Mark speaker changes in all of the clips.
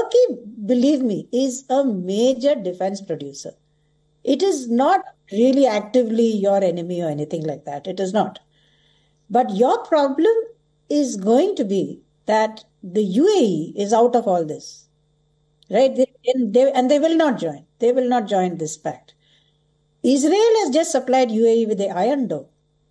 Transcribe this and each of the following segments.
Speaker 1: Turkey, believe me, is a major defense producer. It is not really actively your enemy or anything like that. It is not. But your problem is going to be that the UAE is out of all this, right? And they will not join. They will not join this pact. Israel has just supplied UAE with the Iron Dome.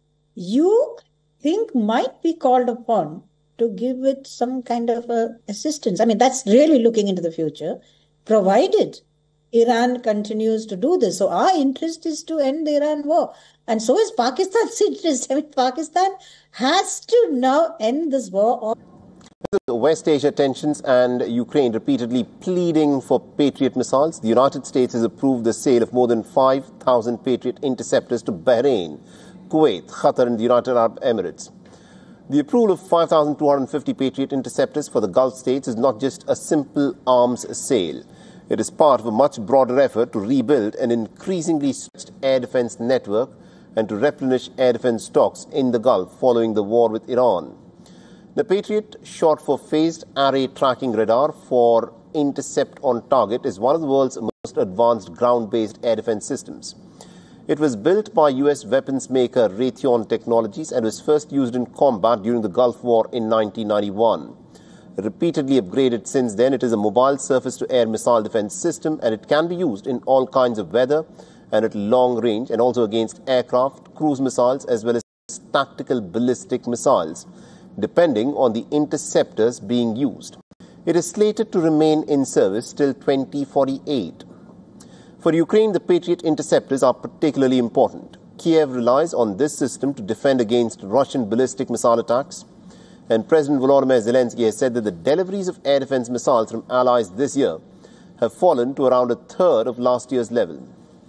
Speaker 1: You think might be called upon to give it some kind of assistance. I mean, that's really looking into the future, provided Iran continues to do this. So our interest is to end the Iran war. And so is Pakistan's interest. I mean, Pakistan has to now end this war.
Speaker 2: West Asia tensions and Ukraine repeatedly pleading for Patriot missiles. The United States has approved the sale of more than 5,000 Patriot interceptors to Bahrain, Kuwait, Qatar and the United Arab Emirates. The approval of 5,250 Patriot interceptors for the Gulf states is not just a simple arms sale. It is part of a much broader effort to rebuild an increasingly stretched air defense network and to replenish air defense stocks in the Gulf following the war with Iran. The Patriot, short for Phased Array Tracking Radar for Intercept on Target, is one of the world's most advanced ground-based air defense systems. It was built by U.S. weapons maker Raytheon Technologies and was first used in combat during the Gulf War in 1991. Repeatedly upgraded since then, it is a mobile surface-to-air missile defense system, and it can be used in all kinds of weather and at long range, and also against aircraft, cruise missiles, as well as tactical ballistic missiles, depending on the interceptors being used. It is slated to remain in service till 2048. For Ukraine, the Patriot interceptors are particularly important. Kiev relies on this system to defend against Russian ballistic missile attacks. And President Volodymyr Zelensky has said that the deliveries of air defense missiles from allies this year have fallen to around a third of last year's level.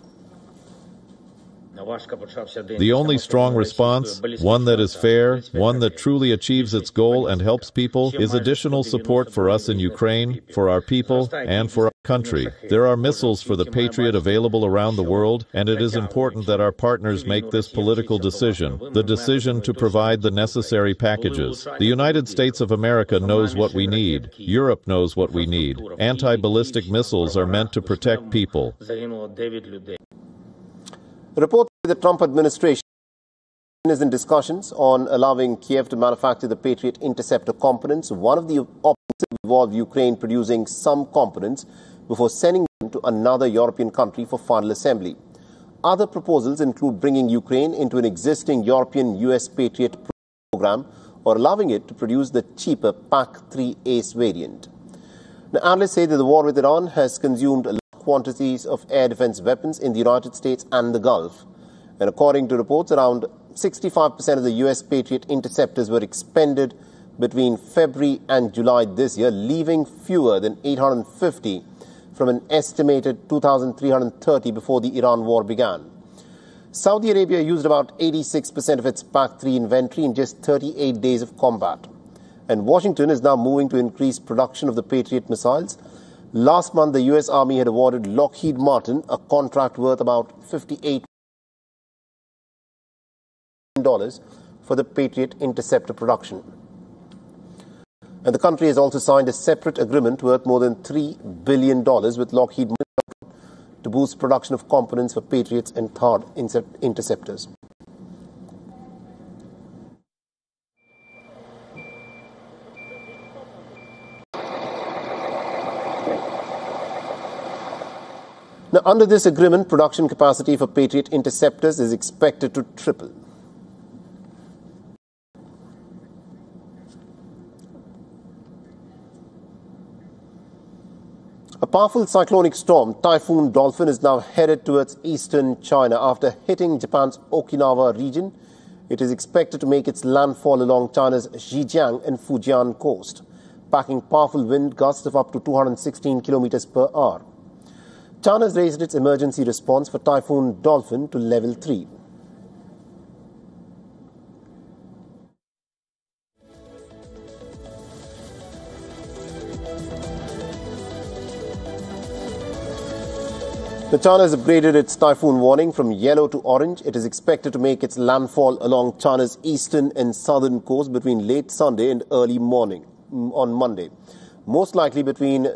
Speaker 3: The only strong response, one that is fair, one that truly achieves its goal and helps people, is additional support for us in Ukraine, for our people, and for our country. There are missiles for the Patriot available around the world, and it is important that our partners make this political decision, the decision to provide the necessary packages. The United States of America knows what we need. Europe knows what we need. Anti-ballistic missiles are meant to protect people.
Speaker 2: Reports the Trump administration is in discussions on allowing Kiev to manufacture the Patriot interceptor components. One of the options involved Ukraine producing some components before sending them to another European country for final assembly. Other proposals include bringing Ukraine into an existing European-US Patriot program or allowing it to produce the cheaper PAC-3 Ace variant. Now, analysts say that the war with Iran has consumed large quantities of air defense weapons in the United States and the Gulf. And according to reports, around 65% of the U.S. Patriot interceptors were expended between February and July this year, leaving fewer than 850 from an estimated 2,330 before the Iran war began. Saudi Arabia used about 86% of its PAC-3 inventory in just 38 days of combat. And Washington is now moving to increase production of the Patriot missiles. Last month, the U.S. Army had awarded Lockheed Martin a contract worth about $58 million for the Patriot interceptor production. And the country has also signed a separate agreement worth more than $3 billion with Lockheed Martin to boost production of components for Patriots and THAAD interceptors. Now, under this agreement, production capacity for Patriot interceptors is expected to triple. A powerful cyclonic storm, Typhoon Dolphin, is now headed towards eastern China. After hitting Japan's Okinawa region, it is expected to make its landfall along China's Zhejiang and Fujian coast, packing powerful wind gusts of up to 216 kilometers per hour. China has raised its emergency response for Typhoon Dolphin to level 3. China has upgraded its typhoon warning from yellow to orange. It is expected to make its landfall along China's eastern and southern coast between late Sunday and early morning on Monday, most likely between